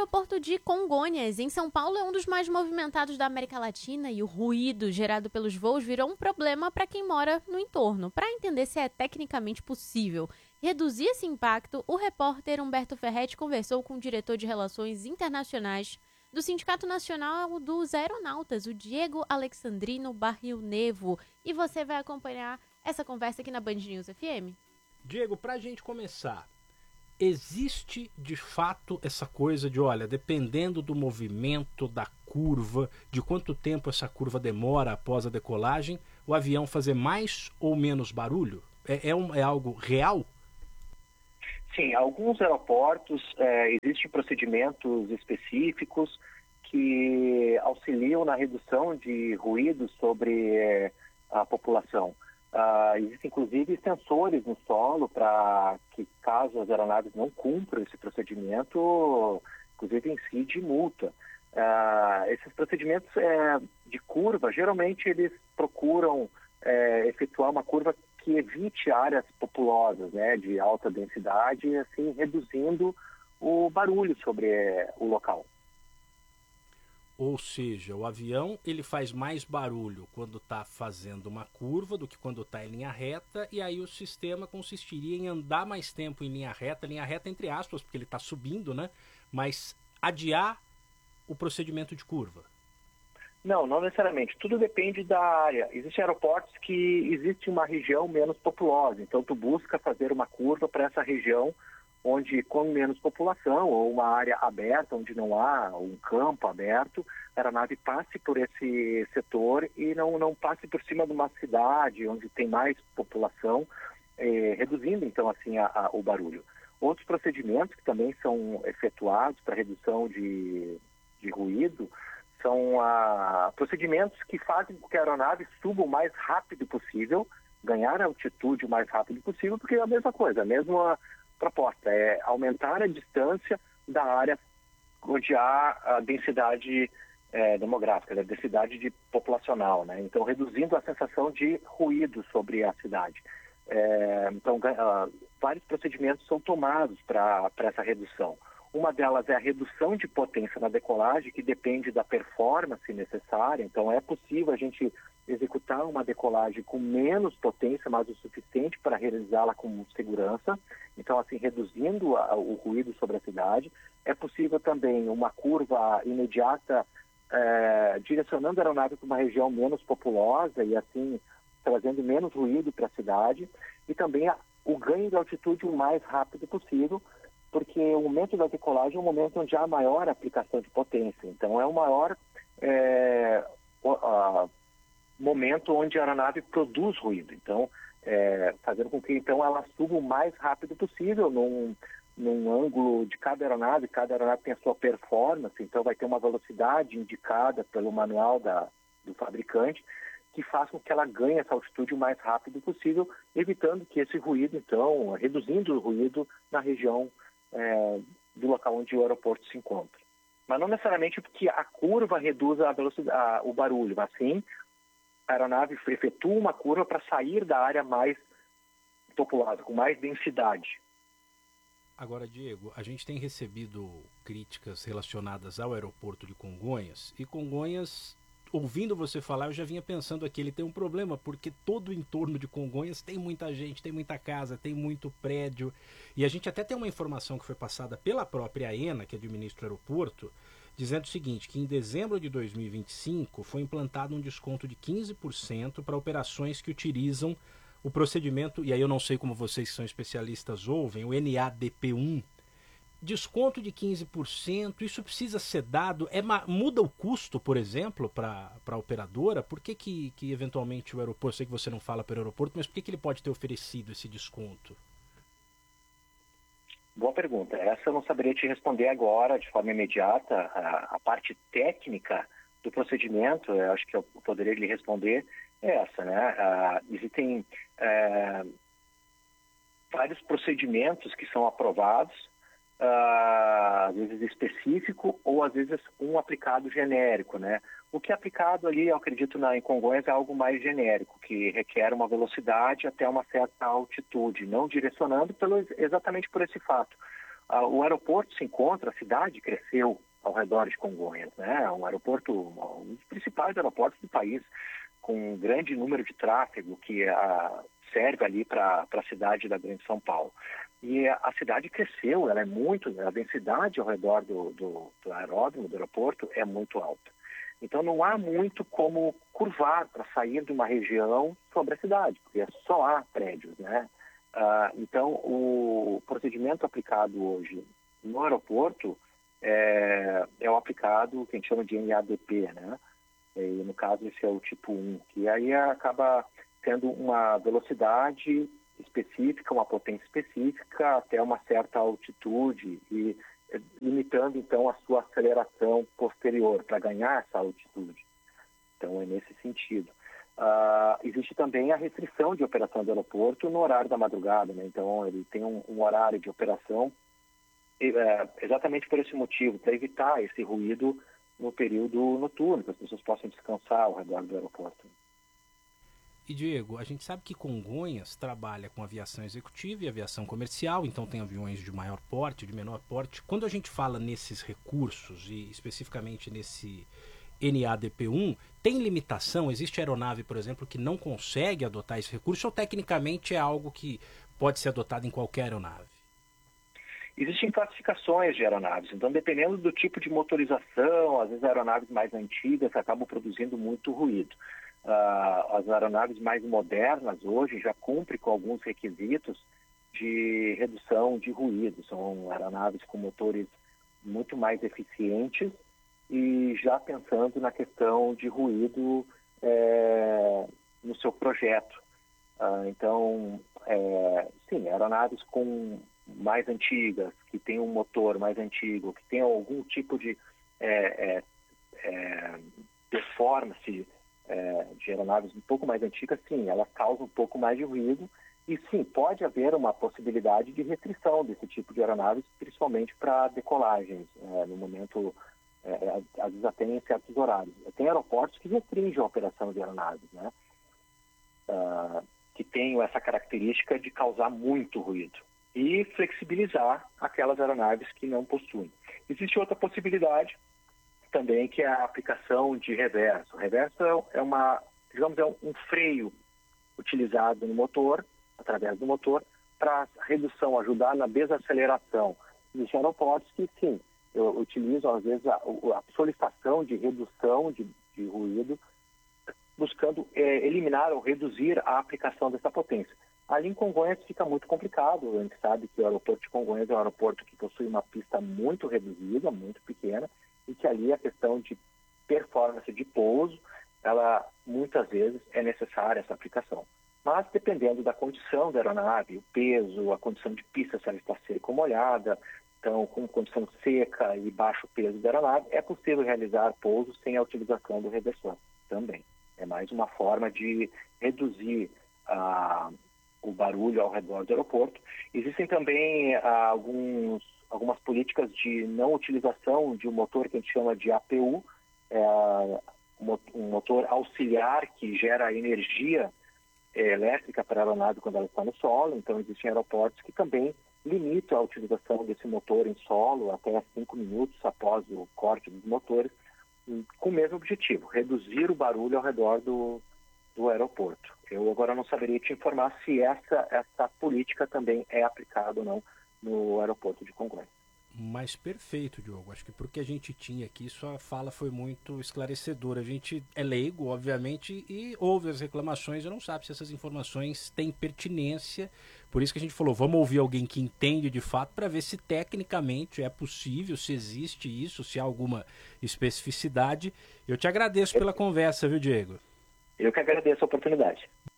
aeroporto de Congonhas, em São Paulo, é um dos mais movimentados da América Latina e o ruído gerado pelos voos virou um problema para quem mora no entorno. Para entender se é tecnicamente possível reduzir esse impacto, o repórter Humberto Ferretti conversou com o diretor de Relações Internacionais do Sindicato Nacional dos Aeronautas, o Diego Alexandrino Barril-Nevo. E você vai acompanhar essa conversa aqui na Band News FM. Diego, para a gente começar, existe de fato essa coisa de, olha, dependendo do movimento da curva, de quanto tempo essa curva demora após a decolagem, o avião fazer mais ou menos barulho? É algo real? Sim, alguns aeroportos existem procedimentos específicos que auxiliam na redução de ruído sobre a população. Existem inclusive sensores no solo para que, caso as aeronaves não cumpram esse procedimento, inclusive incide multa. Esses procedimentos de curva, geralmente eles procuram efetuar uma curva que evite áreas populosas, né, de alta densidade, assim reduzindo o barulho sobre o local. Ou seja, o avião ele faz mais barulho quando está fazendo uma curva do que quando está em linha reta, e aí o sistema consistiria em andar mais tempo em linha reta entre aspas, porque ele está subindo, né? Mas adiar o procedimento de curva. Não necessariamente. Tudo depende da área. Existem aeroportos que existe uma região menos populosa, então tu busca fazer uma curva para essa região onde com menos população ou uma área aberta onde não há um campo aberto, a aeronave passe por esse setor e não passe por cima de uma cidade onde tem mais população, reduzindo então assim o barulho. Outros procedimentos que também são efetuados para redução de ruído são procedimentos que fazem com que a aeronave suba o mais rápido possível, ganhar altitude o mais rápido possível, porque é a mesma coisa, a mesma proposta, é aumentar a distância da área onde há a densidade demográfica, a densidade populacional, né? Então, reduzindo a sensação de ruído sobre a cidade. Então, vários procedimentos são tomados para essa redução. Uma delas é a redução de potência na decolagem, que depende da performance necessária. Então, é possível a gente executar uma decolagem com menos potência, mas o suficiente para realizá-la com segurança. Então, assim, reduzindo o ruído sobre a cidade. É possível também uma curva imediata, direcionando a aeronave para uma região menos populosa e, assim, trazendo menos ruído para a cidade. E também o ganho de altitude o mais rápido possível, porque o momento da decolagem é um momento onde há maior aplicação de potência. Então, é o maior momento onde a aeronave produz ruído. Então, fazendo com que então ela suba o mais rápido possível num ângulo de cada aeronave tem a sua performance, então vai ter uma velocidade indicada pelo manual do fabricante, que faz com que ela ganhe essa altitude o mais rápido possível, evitando que esse ruído, então, reduzindo o ruído na região do local onde o aeroporto se encontra. Mas não necessariamente porque a curva reduza a velocidade, o barulho, mas sim a aeronave efetua uma curva para sair da área mais populosa, com mais densidade. Agora, Diego, a gente tem recebido críticas relacionadas ao aeroporto de Congonhas, e Congonhas, ouvindo você falar, eu já vinha pensando aqui, ele tem um problema, porque todo o entorno de Congonhas tem muita gente, tem muita casa, tem muito prédio, e a gente até tem uma informação que foi passada pela própria AENA, que administra o aeroporto, dizendo o seguinte, que em dezembro de 2025 foi implantado um desconto de 15% para operações que utilizam o procedimento, e aí eu não sei como vocês que são especialistas ouvem, o NADP1, desconto de 15%, isso precisa ser dado, muda o custo, por exemplo, para a operadora? Por que eventualmente o aeroporto, sei que você não fala para o aeroporto, mas por que ele pode ter oferecido esse desconto? Boa pergunta. Essa eu não saberia te responder agora, de forma imediata. A parte técnica do procedimento, eu acho que eu poderia lhe responder, é essa, né? Existem vários procedimentos que são aprovados, às vezes específico ou às vezes um aplicado genérico, né? O que é aplicado ali, eu acredito, em Congonhas é algo mais genérico, que requer uma velocidade até uma certa altitude, não direcionando exatamente por esse fato. o aeroporto se encontra, a cidade cresceu ao redor de Congonhas, né? Um aeroporto, um dos principais aeroportos do país, com um grande número de tráfego que serve ali para a cidade da Grande São Paulo. E a cidade cresceu, ela é muito, a densidade ao redor do aeródromo, do aeroporto, é muito alta. Então não há muito como curvar para sair de uma região sobre a cidade, porque só há prédios, né? Então o procedimento aplicado hoje no aeroporto é o aplicado que a gente chama de NADP, né? E no caso esse é o tipo 1, que aí acaba tendo uma velocidade específica, uma potência específica até uma certa altitude e limitando então a sua aceleração posterior para ganhar essa altitude. Então é nesse sentido. Existe também a restrição de operação do aeroporto no horário da madrugada, né? Então ele tem um horário de operação exatamente por esse motivo, para evitar esse ruído no período noturno, que as pessoas possam descansar ao redor do aeroporto. E Diego, a gente sabe que Congonhas trabalha com aviação executiva e aviação comercial, então tem aviões de maior porte, de menor porte. Quando a gente fala nesses recursos e especificamente nesse NADP1, tem limitação? Existe aeronave, por exemplo, que não consegue adotar esse recurso ou tecnicamente é algo que pode ser adotado em qualquer aeronave? Existem classificações de aeronaves, então dependendo do tipo de motorização, às vezes aeronaves mais antigas acabam produzindo muito ruído. As aeronaves mais modernas hoje já cumprem com alguns requisitos de redução de ruído. São aeronaves com motores muito mais eficientes e já pensando na questão de ruído no seu projeto. Então, sim, aeronaves mais antigas, que tem um motor mais antigo, que tem algum tipo de performance de aeronaves um pouco mais antigas, sim, ela causa um pouco mais de ruído e sim, pode haver uma possibilidade de restrição desse tipo de aeronaves, principalmente para decolagens, no momento, às vezes até em certos horários. Tem aeroportos que restringem a operação de aeronaves, né? Que tem essa característica de causar muito ruído e flexibilizar aquelas aeronaves que não possuem. Existe outra possibilidade também, que é a aplicação de reverso. O reverso é um freio utilizado no motor, através do motor, para redução, ajudar na desaceleração. Existem aeroportos que, sim, utilizam, às vezes, a solicitação de redução de ruído, buscando eliminar ou reduzir a aplicação dessa potência. Ali em Congonhas fica muito complicado. A gente sabe que o aeroporto de Congonhas é um aeroporto que possui uma pista muito reduzida, muito pequena, e que ali a questão de performance de pouso, ela muitas vezes é necessária essa aplicação. Mas dependendo da condição da aeronave, o peso, a condição de pista, se ela está seca ou molhada, então com condição seca e baixo peso da aeronave, é possível realizar pouso sem a utilização do reversor também. É mais uma forma de reduzir o barulho ao redor do aeroporto. Existem também algumas políticas de não utilização de um motor que a gente chama de APU, um motor auxiliar que gera energia elétrica para a aeronave quando ela está no solo. Então existem aeroportos que também limitam a utilização desse motor em solo até 5 minutos após o corte dos motores, com o mesmo objetivo, reduzir o barulho ao redor do aeroporto. Eu agora não saberia te informar se essa política também é aplicada ou não no aeroporto de Congonhas. Mas perfeito, Diogo. Acho que porque a gente tinha aqui, sua fala foi muito esclarecedora. A gente é leigo, obviamente, e ouve as reclamações e não sabe se essas informações têm pertinência. Por isso que a gente falou, vamos ouvir alguém que entende de fato para ver se tecnicamente é possível, se existe isso, se há alguma especificidade. Eu te agradeço pela conversa, viu, Diego? Eu que agradeço a oportunidade.